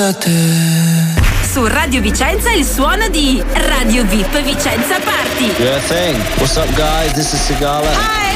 Su Radio Vicenza il suono di Radio VIP Vicenza Party. Yeah, thing. What's up, guys? This is Sigala. Hi.